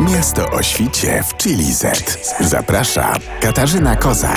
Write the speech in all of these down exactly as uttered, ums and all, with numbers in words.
Miasto o świcie w Chili Z. Zaprasza Katarzyna Kozak.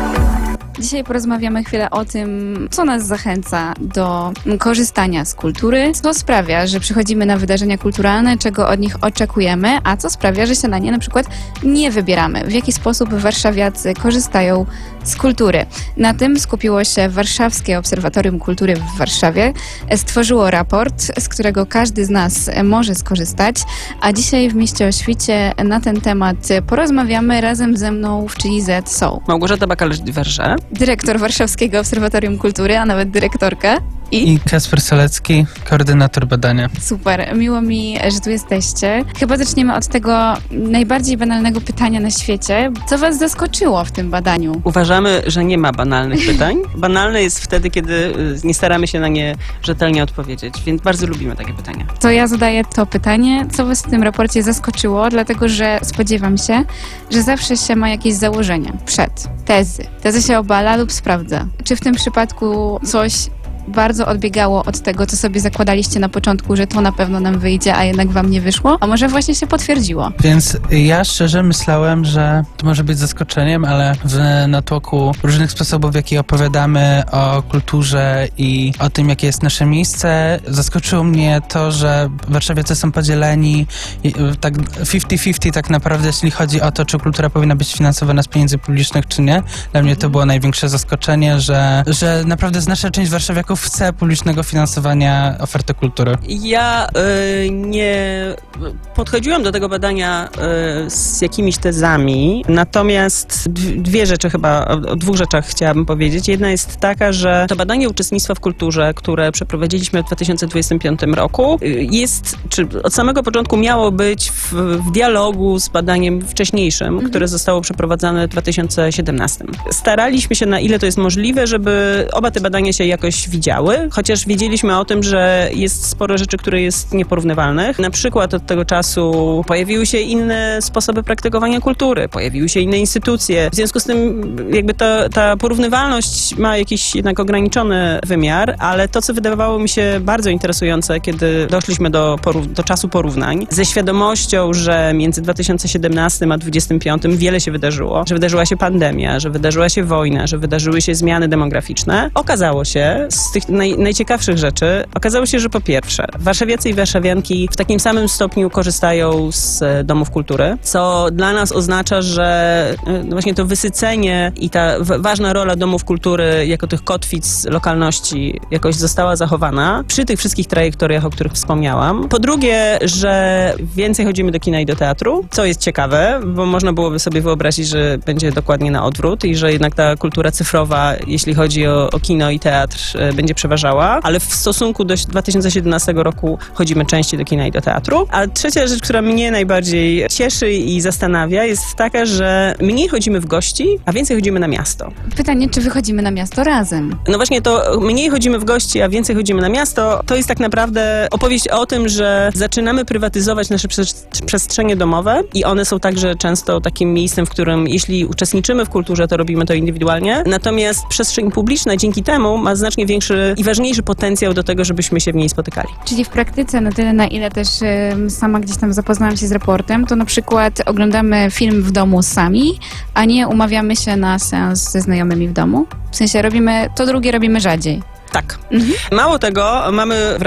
Dzisiaj porozmawiamy chwilę o tym, co nas zachęca do korzystania z kultury, co sprawia, że przychodzimy na wydarzenia kulturalne, czego od nich oczekujemy, a co sprawia, że się na nie na przykład nie wybieramy. W jaki sposób warszawiacy korzystają z kultury. Na tym skupiło się Warszawskie Obserwatorium Kultury w Warszawie. Stworzyło raport, z którego każdy z nas może skorzystać, a dzisiaj w Mieście o świcie na ten temat porozmawiamy. Razem ze mną w Chili Z są Małgorzata Bakalerz-Diverze, dyrektor Warszawskiego Obserwatorium Kultury, a nawet dyrektorka. I, I Kasper Solecki, koordynator badania. Super, miło mi, że tu jesteście. Chyba zaczniemy od tego najbardziej banalnego pytania na świecie. Co was zaskoczyło w tym badaniu? Uważamy, że nie ma banalnych pytań. Banalne jest wtedy, kiedy nie staramy się na nie rzetelnie odpowiedzieć, więc bardzo lubimy takie pytania. To ja zadaję to pytanie. Co was w tym raporcie zaskoczyło? Dlatego, że spodziewam się, że zawsze się ma jakieś założenia przed, tezy. Teza się obala lub sprawdza. Czy w tym przypadku coś bardzo odbiegało od tego, co sobie zakładaliście na początku, że to na pewno nam wyjdzie, a jednak wam nie wyszło? A może właśnie się potwierdziło? Więc ja szczerze myślałem, że to może być zaskoczeniem, ale w natłoku różnych sposobów, w jaki opowiadamy o kulturze i o tym, jakie jest nasze miejsce, zaskoczyło mnie to, że warszawiacy są podzieleni tak fifty fifty tak naprawdę, jeśli chodzi o to, czy kultura powinna być finansowana z pieniędzy publicznych, czy nie. Dla mnie to było największe zaskoczenie, że, że naprawdę znaczna część warszawiaków chce publicznego finansowania oferty kultury. Ja y, nie podchodziłam do tego badania y, z jakimiś tezami, natomiast dwie rzeczy chyba, o, o dwóch rzeczach chciałabym powiedzieć. Jedna jest taka, że to badanie uczestnictwa w kulturze, które przeprowadziliśmy w dwa tysiące dwudziestym piątym roku, y, jest, czy od samego początku miało być w, w dialogu z badaniem wcześniejszym, mhm. które zostało przeprowadzone w dwa tysiące siedemnastym. Staraliśmy się, na ile to jest możliwe, żeby oba te badania się jakoś widziały, chociaż wiedzieliśmy o tym, że jest sporo rzeczy, które jest nieporównywalnych. Na przykład od tego czasu pojawiły się inne sposoby praktykowania kultury, pojawiły się inne instytucje. W związku z tym jakby ta, ta porównywalność ma jakiś jednak ograniczony wymiar, ale to, co wydawało mi się bardzo interesujące, kiedy doszliśmy do, do czasu porównań, ze świadomością, że między dwa tysiące siedemnastym a dwudziestym piątym wiele się wydarzyło, że wydarzyła się pandemia, że wydarzyła się wojna, że wydarzyły się zmiany demograficzne. Okazało się, z tych naj, najciekawszych rzeczy, okazało się, że po pierwsze, warszawiacy i warszawianki w takim samym stopniu korzystają z domów kultury, co dla nas oznacza, że no właśnie to wysycenie i ta w, ważna rola domów kultury jako tych kotwic lokalności jakoś została zachowana przy tych wszystkich trajektoriach, o których wspomniałam. Po drugie, że więcej chodzimy do kina i do teatru, co jest ciekawe, bo można byłoby sobie wyobrazić, że będzie dokładnie na odwrót i że jednak ta kultura cyfrowa, jeśli chodzi o, o kino i teatr, będzie przeważała, ale w stosunku do dwa tysiące siedemnastego roku chodzimy częściej do kina i do teatru. A trzecia rzecz, która mnie najbardziej cieszy i zastanawia, jest taka, że mniej chodzimy w gości, a więcej chodzimy na miasto. Pytanie, czy wychodzimy na miasto razem? No właśnie to mniej chodzimy w gości, a więcej chodzimy na miasto, to jest tak naprawdę opowieść o tym, że zaczynamy prywatyzować nasze przestrzenie domowe i one są także często takim miejscem, w którym jeśli uczestniczymy w kulturze, to robimy to indywidualnie. Natomiast przestrzeń publiczna dzięki temu ma znacznie większy i ważniejszy potencjał do tego, żebyśmy się w niej spotykali. Czyli w praktyce, na tyle na ile też y, sama gdzieś tam zapoznałam się z raportem, to na przykład oglądamy film w domu sami, a nie umawiamy się na seans ze znajomymi w domu? W sensie robimy, to drugie robimy rzadziej. Tak. Mhm. Mało tego, mamy